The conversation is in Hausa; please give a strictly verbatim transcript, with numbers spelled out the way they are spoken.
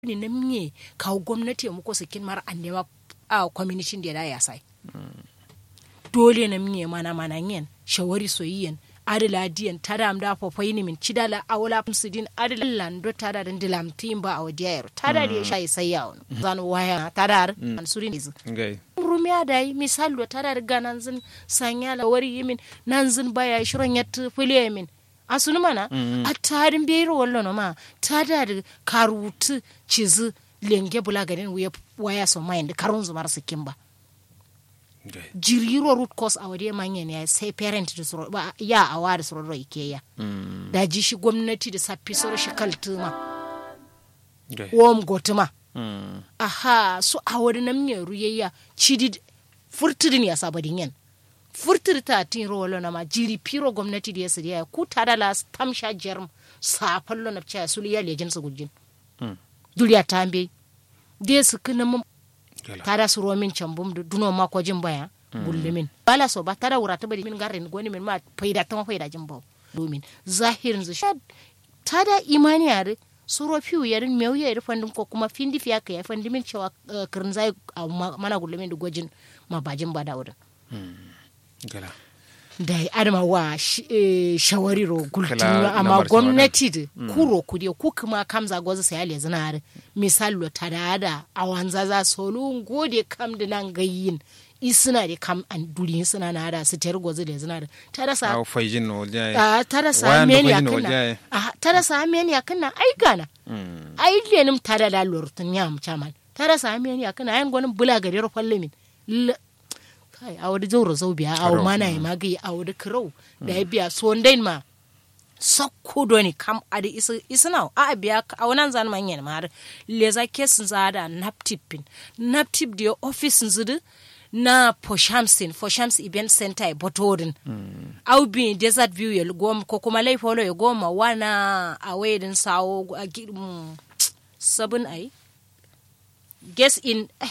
ni namye kawo gwamnati mu ko sakin mar annema a community da ya sai dole namye mana mana yen shawari soyayyen adala diyan tada da fofai ni min cidala awla sidin adala lando tada dan dilam timba awdiyar tada da shi sai yawo zan waya tada an surin iz ngai rumiya dai misal do tada ganan zin sanya la wari yimin nan zin baya shirin yat fule min asunu mana a tarin bero wallo no ma tada da karutu cizu lenge bula garin waya so mind karun zumar sikin ba ngai jiriro root cause a wade manyan ya sai parent da soro ba ya awa da soro ike ya da ji shi gwamnati da safi soro shi kaltuma ngai wom gotuma mm aha so a wade nam ne ruyayya cidi furtudin ya sabadin yan furtur ta tin rolo na ma jiri piro gwamnati da ya siriya ku tada la tamsha germ sa fallo na cha suliya lejin su gujin mm duriya tambe de su kana mun gala tada su romin cambum duno ma ko jin baya bullemin bala so ba tada wurata bari min garin goni min ma faida ta ma faida jin bawo domin zahirin zu shad tada imani yare suro fiu yarin mewu yare fandin ko kuma findi fiya ka ya fandi min cewa kirin zai mana gullemin da gojin ma bajin ba da wurin gala da adama wa shawari ro gultin Kala amma lamar gwamnati da kuro kudi ku kuma kamza goza sai ale zina misal lo tada a wanza za solo gode kam da nan gayin isina da kam an duri suna na da su ter goza da zina tada sa aw fayjin no jaye a tada sa wayan do meni fayjin no akanna jaye a tada sa meni akanna ai gana mm ai lenim tada da lortun yam chaman tada sa meni akanna ai gonin bula gari ro fallemin kai a wadi zauro zau biya a Karo, mana yi magi a wadi kirau da ya biya so ndain ma sakko doni kam adi isa isna a biya a wannan zan man yen mar leza kesin za da naptipin naptip da office zudu na Poshamsin Poshams event center e botodin au bi desert view ya gom ko kuma laifolo ya goma wana a wedin sawo sabun ai guess in